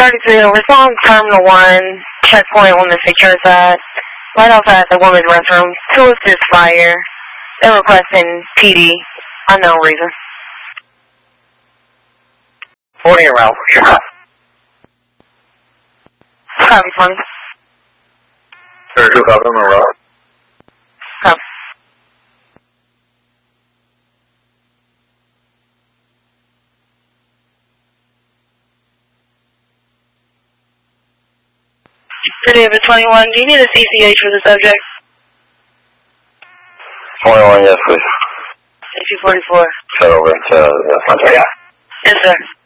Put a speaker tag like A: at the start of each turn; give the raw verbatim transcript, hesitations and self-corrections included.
A: thirty-three, respond Terminal one, checkpoint on the secure side, right outside the women's restroom. Two is this fire. They're requesting P D, unknown reason.
B: forty around, sure.
A: Copy, twenty.
B: thirty-two, copy, Monroe.
A: Copy. David twenty-one, do you need a C C H for the subject?
B: twenty-one, yes, please.
A: Issue forty-four.
B: Set over to, uh,
A: Yes, sir.